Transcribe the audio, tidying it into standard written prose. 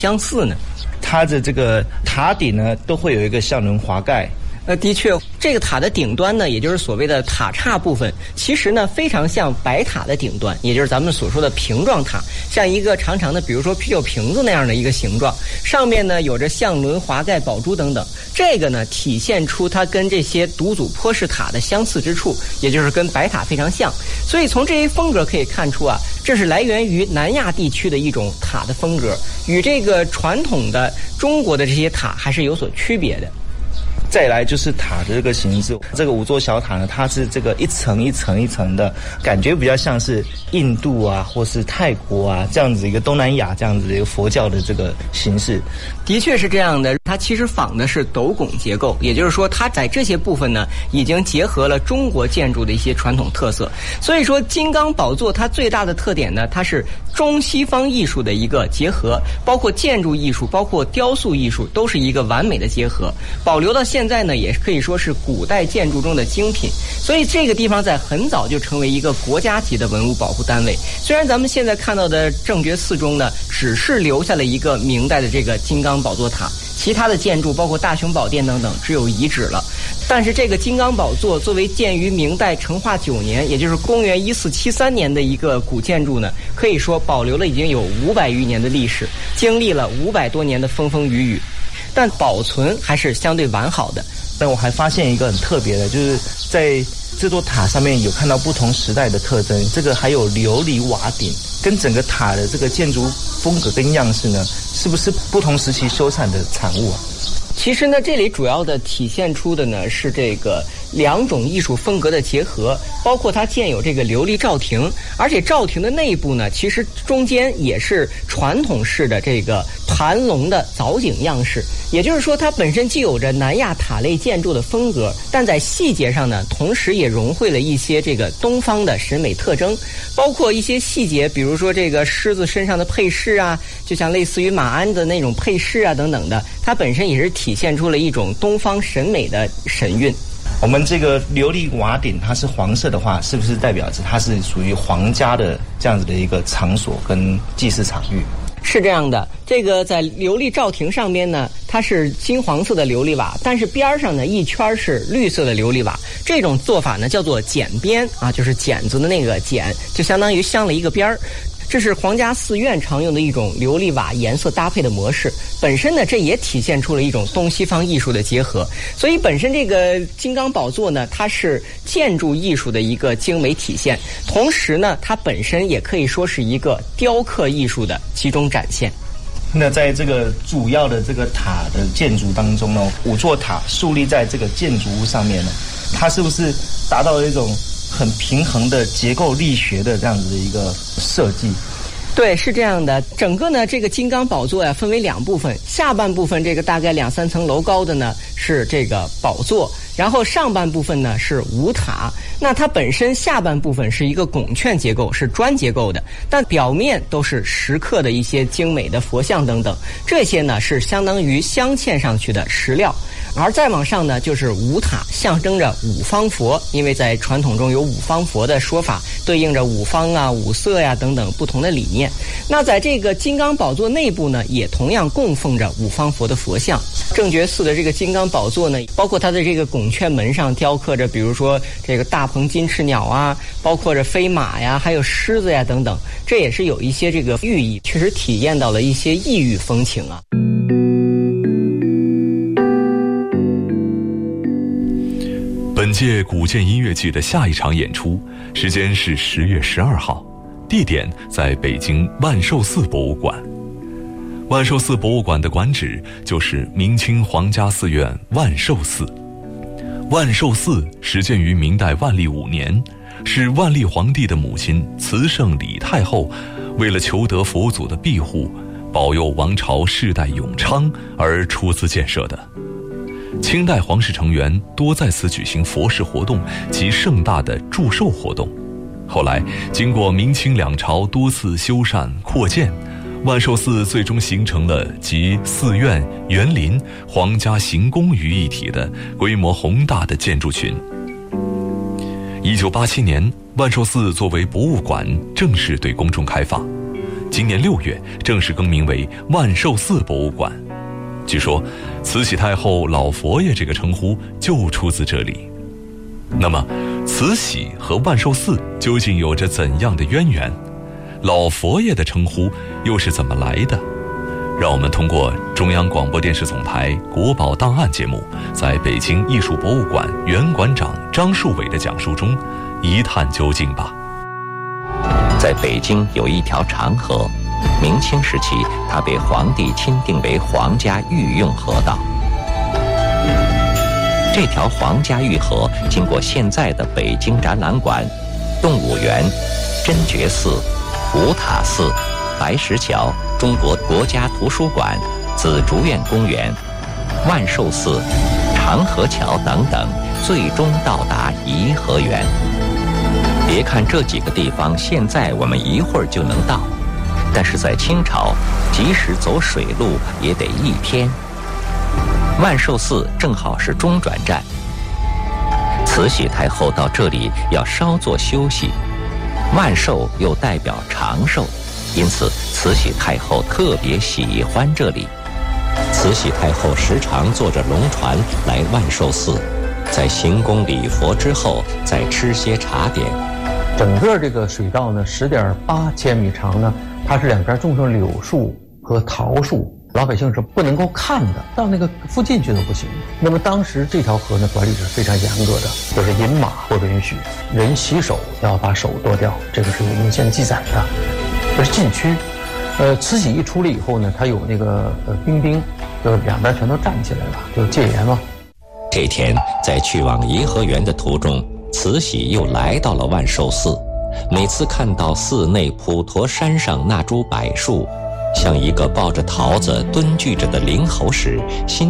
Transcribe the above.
相似呢？ 它的这个塔顶呢，都会有一个相轮滑盖。 的确，这个塔的顶端呢，也就是所谓的塔刹部分，其实呢非常像白塔的顶端，也就是咱们所说的屏状塔，像一个长长的，比如说啤酒瓶子那样的一个形状，上面呢有着相轮滑盖、宝珠等等。这个呢体现出它跟这些独祖坡式塔的相似之处，也就是跟白塔非常像。所以从这些风格可以看出啊，这是来源于南亚地区的一种塔的风格，与这个传统的中国的这些塔还是有所区别的。 再来就是塔的这个形式，这个5座小塔呢，它是这个一层一层一层的，感觉比较像是印度啊，或是泰国啊这样子一个东南亚这样子的一个佛教的这个形式。 的确是这样的，它其实仿的是斗拱结构，也就是说它在这些部分呢已经结合了中国建筑的一些传统特色。所以说金刚宝座它最大的特点呢，它是中西方艺术的一个结合，包括建筑艺术，包括雕塑艺术，都是一个完美的结合，保留到现在呢也可以说是古代建筑中的精品。所以这个地方在很早就成为一个国家级的文物保护单位。虽然咱们现在看到的正觉寺中呢只是留下了一个明代的这个金刚宝座塔，其他的建筑包括大雄宝殿等等只有遗址了，但是这个金刚宝座作为建于明代成化9年，也就是公元1473年的一个古建筑呢，可以说保留了已经有500余年的历史，经历了500多年的风风雨雨，但保存还是相对完好的。 但我还发现一个很特别的，就是在这座塔上面有看到不同时代的特征，这个还有琉璃瓦顶，跟整个塔的这个建筑风格跟样式呢，是不是不同时期修缮的产物啊？ 其实呢，这里主要的体现出的呢是这个2种艺术风格的结合，包括它建有这个琉璃罩亭，而且罩亭的内部呢，其实中间也是传统式的这个盘龙的藻井样式，也就是说它本身既有着南亚塔类建筑的风格，但在细节上呢，同时也融汇了一些这个东方的审美特征，包括一些细节，比如说这个狮子身上的配饰啊，就像类似于马鞍的那种配饰啊等等的，它本身也是体现出了一种东方审美的神韵。 我们这个琉璃瓦顶它是黄色的话，是不是代表着它是属于皇家的这样子的一个场所跟祭祀场域？ 是这样的，这个在琉璃罩亭上边呢，它是金黄色的琉璃瓦，但是边上呢一圈是绿色的琉璃瓦。这种做法呢叫做剪边啊，就是剪子的那个剪，就相当于镶了一个边儿。这是皇家寺院常用的一种琉璃瓦颜色搭配的模式，本身呢这也体现出了一种东西方艺术的结合。所以本身这个金刚宝座呢，它是建筑艺术的一个精美体现，同时呢它本身也可以说是一个雕刻艺术的集中展现。 那在这个主要的这个塔的建筑当中呢，5座塔竖立在这个建筑物上面呢，它是不是达到了一种很平衡的结构力学的这样子的一个设计？ 对，是这样的。整个呢，这个金刚宝座呀，分为2部分。下半部分这个大概2-3层楼高的呢，是这个宝座，然后上半部分呢是五塔。那它本身下半部分是一个拱券结构，是砖结构的，但表面都是石刻的一些精美的佛像等等，这些呢是相当于镶嵌上去的石料。而再往上呢，就是五塔，象征着五方佛，因为在传统中有五方佛的说法，对应着五方啊、五色呀等等不同的理念。那在这个金刚宝座内部呢，也同样供奉着五方佛的佛像。正觉寺的这个金刚宝座呢，包括它的这个拱券门上雕刻着，比如说这个大鹏金翅鸟啊，包括着飞马呀，还有狮子呀等等，这也是有一些这个寓意，确实体验到了一些异域风情啊。 本届古建音乐季的下一场演出时间是10月12号，地点在北京万寿寺博物馆。万寿寺博物馆的馆址就是明清皇家寺院万寿寺。万寿寺始建于明代万历5年，是万历皇帝的母亲慈圣李太后为了求得佛祖的庇护，保佑王朝世代永昌而出资建设的。清代皇室成员多在此举行佛事活动及盛大的祝寿活动。后来经过明清两朝多次修缮扩建，万寿寺最终形成了集寺院、园林、皇家行宫于一体的规模宏大的建筑群。1987年，万寿寺作为博物馆正式对公众开放。 今年6月正式更名为万寿寺博物馆。据说慈禧太后老佛爷这个称呼就出自这里。那么慈禧和万寿寺究竟有着怎样的渊源？老佛爷的称呼又是怎么来的？让我们通过中央广播电视总台国宝档案节目，在北京艺术博物馆原馆长张树伟的讲述中一探究竟吧。 在北京有一条长河，明清时期它被皇帝钦定为皇家御用河道。这条皇家御河经过现在的北京展览馆、动物园、真觉寺、五塔寺、白石桥、中国国家图书馆、紫竹院公园、万寿寺、长河桥等等，最终到达颐和园。别看这几个地方现在我们一会儿就能到，但是在清朝，即使走水路也得1天。万寿寺正好是中转站，慈禧太后到这里要稍作休息，万寿又代表长寿，因此慈禧太后特别喜欢这里。慈禧太后时常坐着龙船来万寿寺，在行宫礼佛之后再吃些茶点。 整个这个水道呢10.8千米长呢，它是两边种上柳树和桃树，老百姓是不能够看的，到那个附近去都不行。那么当时这条河呢管理是非常严格的，就是饮马不允许，人洗手要把手剁掉，这个是有文献记载的。这是禁区。慈禧一出来以后呢，他有那个兵丁，就两边全都站起来了，就戒严嘛。 这天在去往颐和园的途中，慈禧又来到了万寿寺。每次看到寺内普陀山上那株柏树，像一个抱着桃子蹲踞着的灵猴时，心